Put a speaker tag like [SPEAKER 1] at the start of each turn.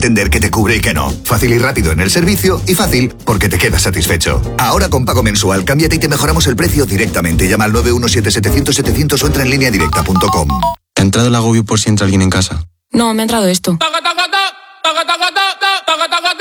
[SPEAKER 1] entender qué te cubre y qué no. Fácil y rápido en el servicio y fácil porque te quedas satisfecho. Ahora con pago mensual, cámbiate y te mejoramos el precio directamente. Llama al 917-700-700 o entra en lineadirecta.com.
[SPEAKER 2] ¿Te ha entrado el agobio por si entra alguien en casa?
[SPEAKER 3] No, me ha entrado esto.